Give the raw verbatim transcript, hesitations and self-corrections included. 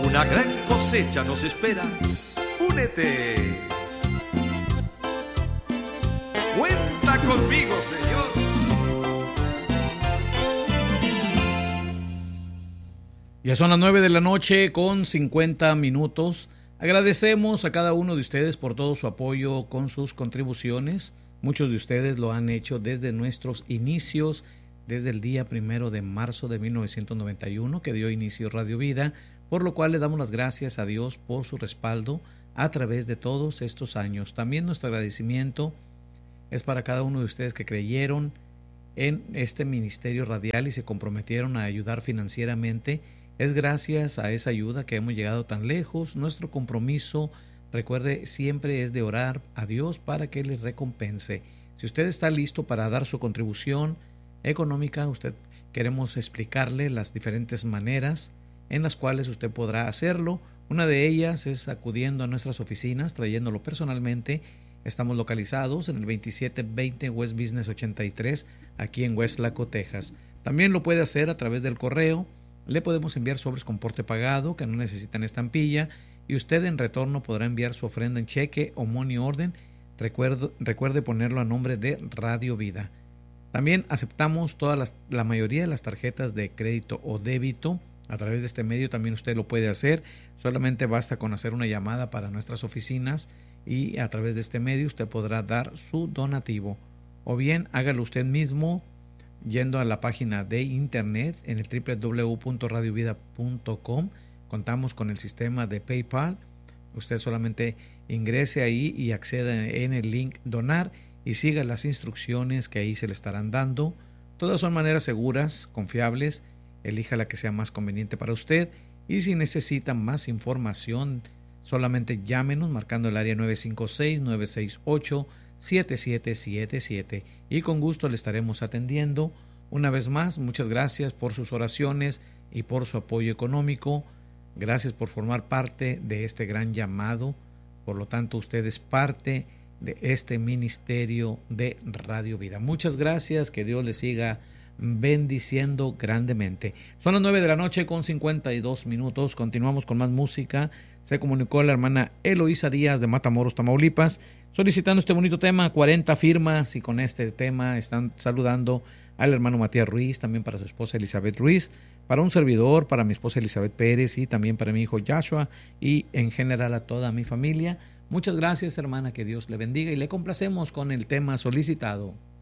Una gran cosecha nos espera. Únete. Cuenta conmigo, Señor. Ya son las nueve de la noche con cincuenta minutos. Agradecemos a cada uno de ustedes por todo su apoyo con sus contribuciones. Muchos de ustedes lo han hecho desde nuestros inicios, desde el día primero de marzo de mil novecientos noventa y uno, que dio inicio Radio Vida, por lo cual le damos las gracias a Dios por su respaldo a través de todos estos años. También nuestro agradecimiento es para cada uno de ustedes que creyeron en este ministerio radial y se comprometieron a ayudar financieramente. Es gracias a esa ayuda que hemos llegado tan lejos. Nuestro compromiso, recuerde, siempre es de orar a Dios para que les recompense. Si usted está listo para dar su contribución económica, usted queremos explicarle las diferentes maneras en las cuales usted podrá hacerlo. Una de ellas es acudiendo a nuestras oficinas, trayéndolo personalmente. Estamos localizados en el veintisiete veinte West Business ochenta y tres, aquí en Westlaco, Texas. También lo puede hacer a través del correo. Le podemos enviar sobres con porte pagado que no necesitan estampilla y usted en retorno podrá enviar su ofrenda en cheque o money order. Recuerde, recuerde ponerlo a nombre de Radio Vida. También aceptamos todas las, la mayoría de las tarjetas de crédito o débito. A través de este medio también usted lo puede hacer. Solamente basta con hacer una llamada para nuestras oficinas y a través de este medio usted podrá dar su donativo. O bien hágalo usted mismo yendo a la página de internet en el doble u doble u doble u punto radio vida punto com. Contamos con el sistema de PayPal. Usted solamente ingrese ahí y acceda en el link donar y siga las instrucciones que ahí se le estarán dando. Todas son maneras seguras, confiables. Elija la que sea más conveniente para usted y si necesita más información solamente llámenos marcando el área nueve cinco seis, nueve seis ocho, siete siete siete siete y con gusto le estaremos atendiendo. Una vez más, muchas gracias por sus oraciones y por su apoyo económico. Gracias por formar parte de este gran llamado. Por lo tanto, usted es parte de este ministerio de Radio Vida. Muchas gracias, que Dios le siga bendiciendo grandemente. Son las nueve de la noche con cincuenta y dos minutos. Continuamos con más música. Se comunicó la hermana Eloísa Díaz de Matamoros, Tamaulipas, solicitando este bonito tema, cuarenta firmas, y con este tema están saludando al hermano Matías Ruiz, también para su esposa Elizabeth Ruiz, para un servidor, para mi esposa Elizabeth Pérez y también para mi hijo Joshua y en general a toda mi familia. Muchas gracias, hermana, que Dios le bendiga y le complacemos con el tema solicitado.